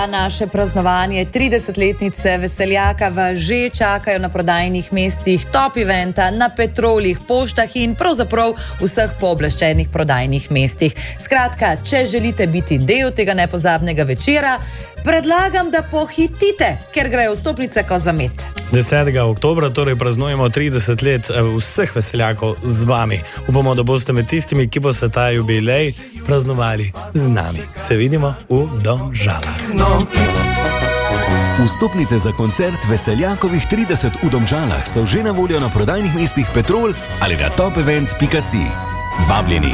Naše praznovanje 30-letnice Veseljaka vas že čakajo na prodajnih mestih Top Eventa, na Petrolih, poštah in pravzaprav vseh pooblaščenih prodajnih mestih. Skratka, če želite biti del tega nepozabnega večera, predlagam, da pohitite, ker grejo vstopnice ko za med. 10. oktobra torej praznujemo 30 let vseh Veseljakov z vami. Upamo, da boste med tistimi, ki boste ta jubilej praznovali z nami. Se vidimo v Domžalah. Vstopnice za koncert Veseljakovih 30 v Domžalah so že na voljo na prodajnih mestih Petrol ali na topevent.si. Vabljeni!